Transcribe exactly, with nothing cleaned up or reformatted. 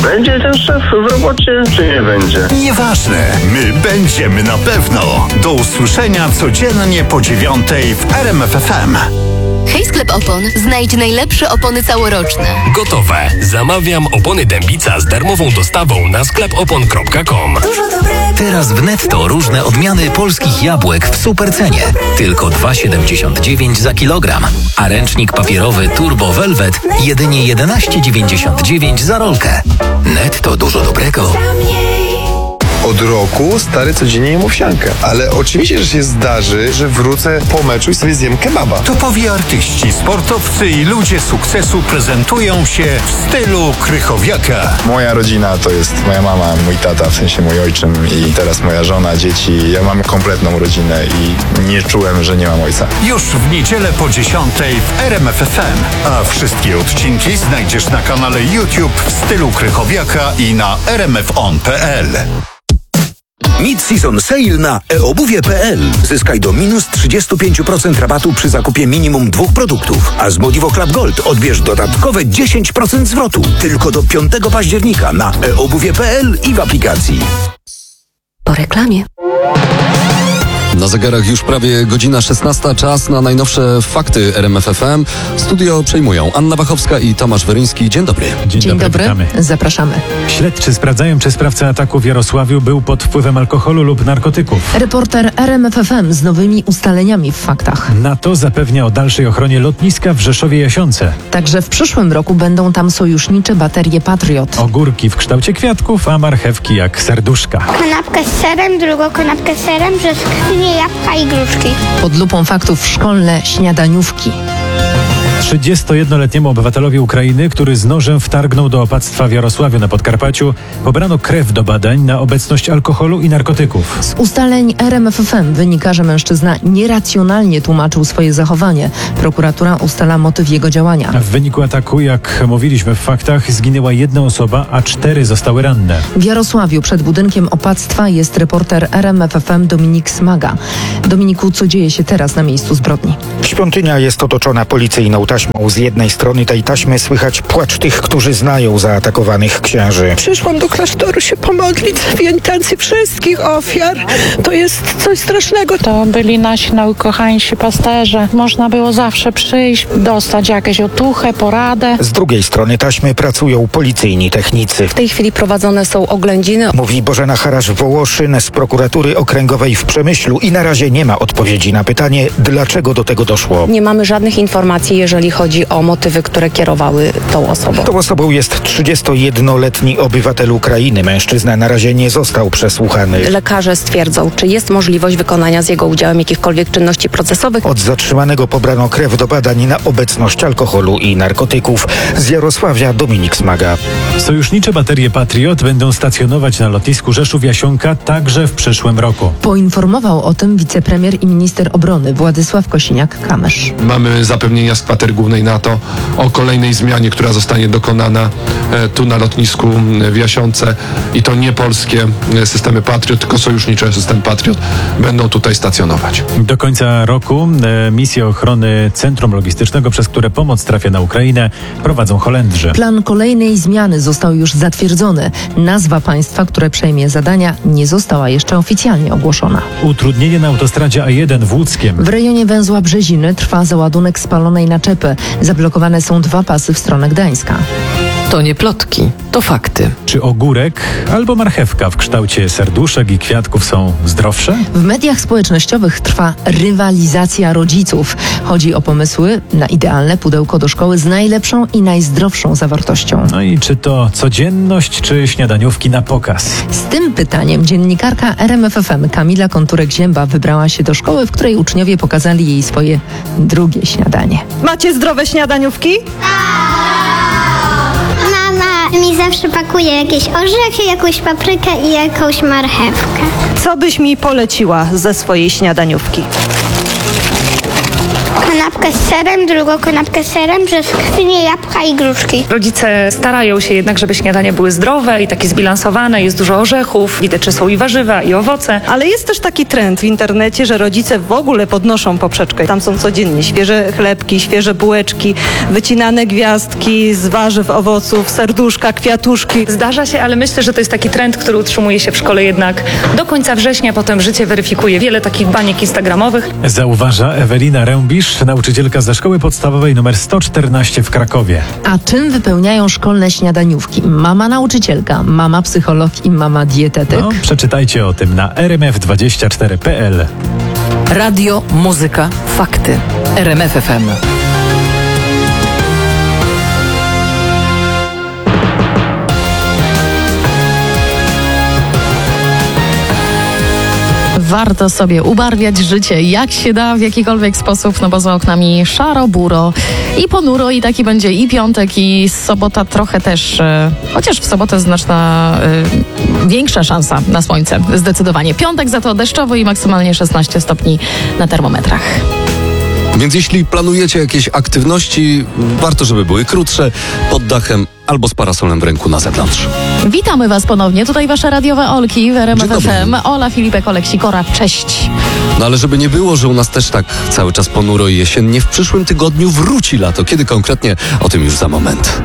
Będzie ten szef w robocie, czy nie będzie? Nieważne, my będziemy na pewno. Do usłyszenia codziennie po dziewiątej w R M F F M. Hej, sklep opon. Znajdź najlepsze opony całoroczne. Gotowe. Zamawiam opony Dębica z darmową dostawą na sklep opon kropka com. Teraz w Netto różne odmiany polskich jabłek w supercenie. Tylko dwa siedemdziesiąt dziewięć za kilogram. A ręcznik papierowy Turbo Velvet jedynie jedenaście dziewięćdziesiąt dziewięć za rolkę. Netto, dużo dobrego. Od roku stary codziennie jem owsiankę. Ale oczywiście, że się zdarzy, że wrócę po meczu i sobie zjem kebaba. Topowi artyści, sportowcy i ludzie sukcesu prezentują się w stylu Krychowiaka. Moja rodzina to jest moja mama, mój tata, w sensie mój ojczym i teraz moja żona, dzieci. Ja mam kompletną rodzinę i nie czułem, że nie mam ojca. Już w niedzielę po dziesiątej w R M F F M. A wszystkie odcinki znajdziesz na kanale YouTube w stylu Krychowiaka i na r m f on kropka p l. Mid-season sale na e obuwie kropka p l. Zyskaj do minus trzydzieści pięć procent rabatu przy zakupie minimum dwóch produktów. A z Modivo Club Gold odbierz dodatkowe dziesięć procent zwrotu. Tylko do piątego października na e obuwie kropka p l i w aplikacji. Po reklamie. Na zegarach już prawie godzina szesnasta. Czas na najnowsze fakty R M F F M. Studio przejmują Anna Wachowska i Tomasz Weryński. Dzień dobry. Dzień, Dzień dobry, dobry. zapraszamy. Śledczy sprawdzają, czy sprawca ataku w Jarosławiu był pod wpływem alkoholu lub narkotyków. Reporter R M F F M z nowymi ustaleniami w faktach. NATO zapewnia o dalszej ochronie lotniska w Rzeszowie-Jasionce. Także w przyszłym roku będą tam sojusznicze baterie Patriot. Ogórki w kształcie kwiatków, a marchewki jak serduszka. Kanapkę z serem, drugą kanapkę z serem, brzoskwinię, jabłka i gruszki. Pod lupą faktów szkolne śniadaniówki. trzydziestojednoletniemu obywatelowi Ukrainy, który z nożem wtargnął do opactwa w Jarosławiu na Podkarpaciu, pobrano krew do badań na obecność alkoholu i narkotyków. Z ustaleń R M F F M wynika, że mężczyzna nieracjonalnie tłumaczył swoje zachowanie. Prokuratura ustala motyw jego działania. W wyniku ataku, jak mówiliśmy w faktach, zginęła jedna osoba, a cztery zostały ranne. W Jarosławiu przed budynkiem opactwa jest reporter R M F F M Dominik Smaga. Dominiku, co dzieje się teraz na miejscu zbrodni? Świątynia jest otoczona policyjną taśmą. Z jednej strony tej taśmy słychać płacz tych, którzy znają zaatakowanych księży. Przyszłam do klasztoru się pomodlić w intencji wszystkich ofiar. To jest coś strasznego. To byli nasi naukochańsi pasterze. Można było zawsze przyjść, dostać jakąś otuchę, poradę. Z drugiej strony taśmy pracują policyjni technicy. W tej chwili prowadzone są oględziny. Mówi Bożena Harasz-Wołoszyn z prokuratury okręgowej w Przemyślu i na razie nie ma odpowiedzi na pytanie, dlaczego do tego doszło. Nie mamy żadnych informacji, jeżeli chodzi o motywy, które kierowały tą osobą. Tą osobą jest trzydziestojednoletni obywatel Ukrainy. Mężczyzna na razie nie został przesłuchany. Lekarze stwierdzą, czy jest możliwość wykonania z jego udziałem jakichkolwiek czynności procesowych. Od zatrzymanego pobrano krew do badań na obecność alkoholu i narkotyków. Z Jarosławia Dominik Smaga. Sojusznicze baterie Patriot będą stacjonować na lotnisku Rzeszów-Jasionka także w przyszłym roku. Poinformował o tym wicepremier i minister obrony Władysław Kosiniak-Kamysz. Mamy zapewnienia z kwatery głównej NATO o kolejnej zmianie, która zostanie dokonana e, tu na lotnisku w Jasionce i to nie polskie systemy Patriot, tylko sojusznicze systemy Patriot będą tutaj stacjonować. Do końca roku e, misję ochrony Centrum Logistycznego, przez które pomoc trafia na Ukrainę, prowadzą Holendrzy. Plan kolejnej zmiany został już zatwierdzony. Nazwa państwa, które przejmie zadania, nie została jeszcze oficjalnie ogłoszona. Utrudnienie na autostradzie A jeden w Łódzkiem. W rejonie węzła Brzeziny trwa załadunek spalonej naczepy. Zablokowane są dwa pasy w stronę Gdańska. To nie plotki, to fakty. Czy ogórek albo marchewka w kształcie serduszek i kwiatków są zdrowsze? W mediach społecznościowych trwa rywalizacja rodziców. Chodzi o pomysły na idealne pudełko do szkoły z najlepszą i najzdrowszą zawartością. No i czy to codzienność, czy śniadaniówki na pokaz? Z tym pytaniem dziennikarka R M F F M Kamila Konturek-Zięba wybrała się do szkoły, w której uczniowie pokazali jej swoje drugie śniadanie. Macie zdrowe śniadaniówki? Mama mi zawsze pakuje jakieś orzechy, jakąś paprykę i jakąś marchewkę. Co byś mi poleciła ze swojej śniadaniówki? kanapkę z serem, drugą kanapkę z serem, brzoskwinie, jabłka i gruszki. Rodzice starają się jednak, żeby śniadania były zdrowe i takie zbilansowane. Jest dużo orzechów, widać, że są i warzywa, i owoce. Ale jest też taki trend w internecie, że rodzice w ogóle podnoszą poprzeczkę. Tam są codziennie świeże chlebki, świeże bułeczki, wycinane gwiazdki z warzyw, owoców, serduszka, kwiatuszki. Zdarza się, ale myślę, że to jest taki trend, który utrzymuje się w szkole jednak do końca września. Potem życie weryfikuje wiele takich baniek instagramowych. Zauważa Ewelina Rębisz, nauczycielka ze szkoły podstawowej numer sto czternaście w Krakowie. A czym wypełniają szkolne śniadaniówki? Mama nauczycielka, mama psycholog i mama dietetyk. No, przeczytajcie o tym na r m f dwadzieścia cztery kropka p l. Radio, muzyka, fakty. R M F F M. Warto sobie ubarwiać życie jak się da, w jakikolwiek sposób, no bo za oknami szaro, buro i ponuro i taki będzie i piątek, i sobota trochę też, e, chociaż w sobotę znaczna e, większa szansa na słońce, zdecydowanie. Piątek za to deszczowy i maksymalnie szesnaście stopni na termometrach. Więc jeśli planujecie jakieś aktywności, warto, żeby były krótsze, pod dachem albo z parasolem w ręku na zewnątrz. Witamy Was ponownie. Tutaj Wasze radiowe Olki w R M F F M. Ola, Filipek, Olek Sikora. Cześć. No ale żeby nie było, że u nas też tak cały czas ponuro i jesiennie, w przyszłym tygodniu wróci lato. Kiedy konkretnie? O tym już za moment.